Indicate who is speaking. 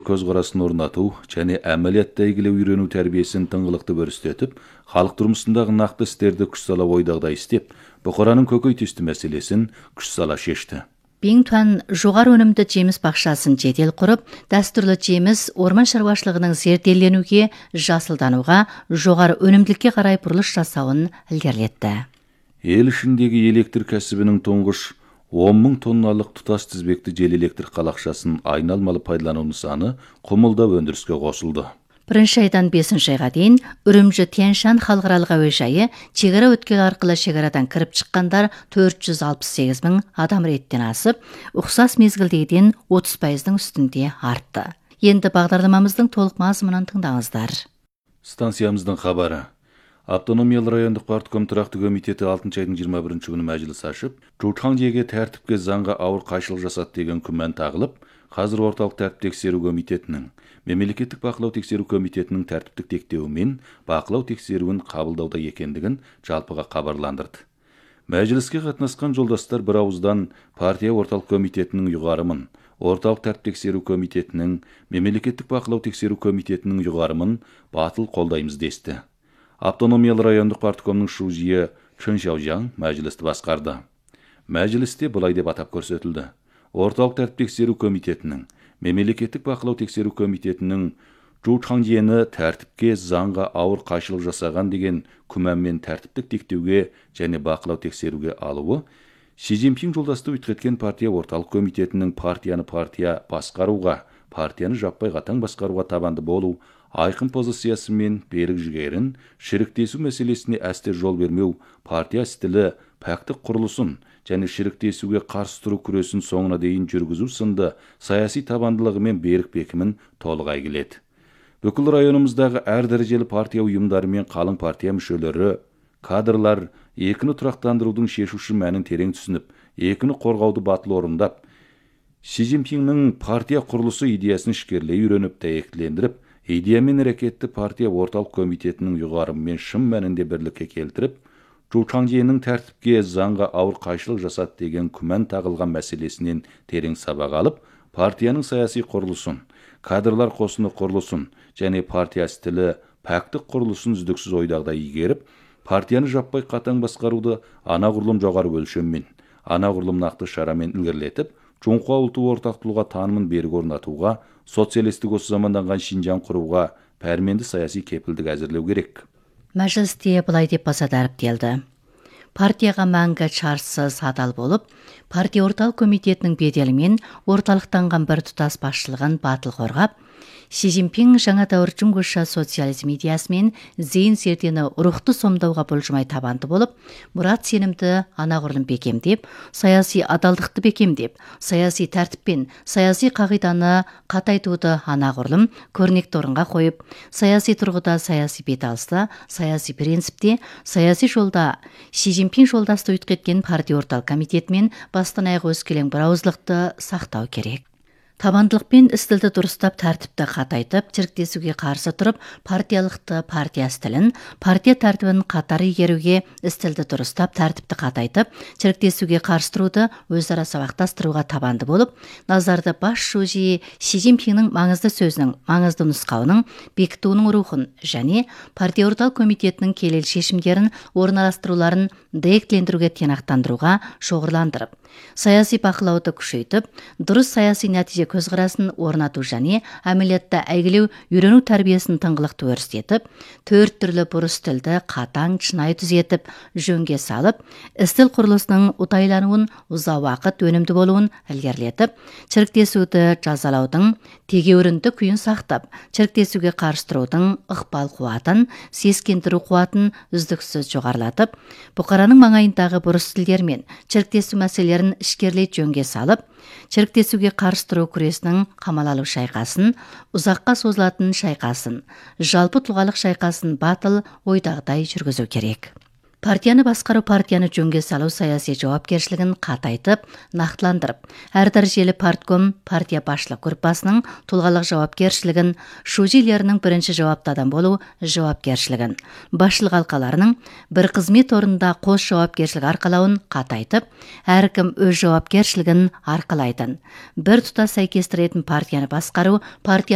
Speaker 1: көз карасын орнатуу және әмәлиятта игілеу үйренүү тәрбиесін тыңғылықты өрістетіп, халық тұрмысындағы нақты істерді күш сала ойдағдай істеп, бұқараның көкейтесті мәселесін күш сала шешті.
Speaker 2: Бингтуан жоғары өнімді жеміс бақшасын жедел құрып, дәстүрлі жеміс орман шаруашылығының зерделенуге, жасылдануға, жоғары өнімділікке қарай бұрылыш жасауын ілгерілетті.
Speaker 1: Ел ішіндегі электр кәсібінің тұңғыш 10 мың тонналық тұтас тізбекті жел электр қалақшасын айналмалы пайдалану нысаны Құмылда өндіріске қосылды.
Speaker 2: 1 айдан 5 айға дейін Үрімжі Тянь-Шань халықаралық әуежайы шекара өткел арқылы шекарадан кіріп шыққандар 468 мың адам реттен асып, ұқсас мезгілдегіден 30%-ның үстінде артты. Енді бағдарламамыздың толық мазмұнын тыңдаңыздар.
Speaker 1: Станциямыздың хабары. Автономиялы райондық партком тұрақты комитеті 6 айдың 21 күні мәжіліс ашып, Чучхаңжиге тәртіпке заңға ауыр қайшылық жасады деген күмән тағылып, қазір орталық тәртіп тексеру комитетінің, мемлекеттік бақылау тексеру комитетінің тәртіптік тектеуімен бақылау тексеруін қабылдауда екендігін жалпыға хабарландырды. Мәжіліске қатынасқан жолдастар бір ауыздан партия орталық комитетінің ұйғарымын, орталық тәртіп тексеру комитетінің, мемлекеттік бақылау тексеру комитетінің ұйғарымын батыл қолдаймыз десті. Автономиялы райондық парткомның шужиі Чын Шаужаң мәжілісті басқарды. Мәжілісте былай деп атап көрсетілді. Орталық тәртіп тексеру комитетінің, мемлекеттік бақылау тексеру комитетінің Чучхаңжиені тәртіпке заңға ауыр қайшылық жасаған деген күмәнмен тәртіптік тектеуге және бақылау тексеруге алуы, Си Цзиньпин жолдасты өткеткен партия орталық комитетінің партияны басқаруға, партияны жаппай қатаң басқаруға табанды болу, айқын позициясы мен берік жігерін, шіріктесу мәселесіне әсте жол бермеу, партия стілі пәктік құрылысын және шіріктесуге қарсы тұру күресін соңына дейін жүргізу сынды саяси табандылығы мен берік бекімін толық әйгіледі. Бүкіл районымыздағы әр дәрежелі партия ұйымдары мен қалың партия мүшелері, кадрлар екіні тұрақтандырудың шешуші мәнін терең түсініп, екіні қорғауды батыл орындап, Си Цзиньпиннің партия құрылысы идеясын ішкерлей үйреніп дәйектілендіріп, идея мен әрекетті партия орталық комитетінің ұйғарымымен шын мәнінде бірлікке келтіріп, Чучхаңжиенің тәртіпке заңға ауыр қайшылық жасады деген күмән тағылған мәселесінен терең сабақ алып, партияның саяси құрылысын, кадрлар қосыны құрылысын және партия стілі пәктік құрылысын үздіксіз ойдағыдай игеріп, партияны жаппай қатаң басқаруды анағұрлым жоғары өлшеммен, анағұрлым нақты шарамен ілгерілетіп, Чоңқа ұлты ортақтылыға танымын берік орнатуға, социалистік осы заманданған Шинжаң құруға пәрменді саяси кепілдік әзірлеу керек.
Speaker 2: Мәжілісте былай деп баса дәріптелді. Партияға мәңгі шарсыз адал болып, партия орталық комитетінің беделімен орталықтанған бір тұтас басшылығын батыл қорғап, Си Цзиньпин жаңа дәуір жүңгіша социализм идеясымен зейін зердені рухты сомдауға бұлжымай табанды болып, мұрат сенімді анағұрлым бекемдеп, саяси адалдықты бекемдеп, саяси тәртіппен, саяси қағиданы қатайтуды анағұрлым көрнекті орынға қойып, саяси тұрғыда саяси беталыста, саяси принципте, саяси жолда Си Цзиньпин жолдасты өткеткен партия орталық комитетімен бастан аяқ өскелең бір ауыздылықты сақтау керек. Табандылықпен істілді дұрыстап тәртіпті қатайтып, тіріктесуге қарсы тұрып, партиялықты партия стілін, партия тәртібін қатар игеруге, істілді дұрыстап тәртіпті қатайтып, тіріктесуге қарсы тұруды өзара сабақтастыруға табанды болып, назарды бас шужи Си Цзиньпиннің маңызды сөзінің, маңызды нұсқауының, бекітуінің рухын және партия орталық комитетінің келел шешімдерін, орналастыруларын дәйектілендіруге тиянақтандыруға шоғырландырып, саяси бақылауды күшейтіп, дұрыс саяси нәтиже көзқарасын орнату және әмәлиятта әйгілеу үйрену тәрбиесін тыңғылықты өрістетіп, 4 түрлі бұрыс тілді қатаң шынайы түзетіп, жөнге салып, істіл құрылысының ұтайлануын, ұзақ уақыт өнімді болуын ілгерілетіп, шіріктесуді жазалаудың тегеурінді күйін сақтап, шіріктесуге қарсы тұрудың ықпал қуатын, сескендіру қуатын үздіксіз жоғарылатып, бұқараның маңайындағы бұрыс тілдер мен шіріктесу мәселелерін ішкерлей жөнге салып, шіріктесуге қарсы тұру күресінің қамалалу шайқасын, ұзаққа созылатын шайқасын, жалпы тұлғалық шайқасын батыл ойдағыдай жүргізу керек. Партияны басқару, партияны жөнге салу саяси жауапкершілігін қатайтып, нақтыландырып, әр дәрежелі партком партия басшылық группасының тұлғалық жауапкершілігін, шужилерінің бірінші жауапты адам болу жауапкершілігін, басшылық алқаларының бір қызмет орнында қос жауапкершілік арқалауын қатайтып, әркім өз жауапкершілігін арқалайтын, бір тұтас сәйкестіретін партияны басқару, партия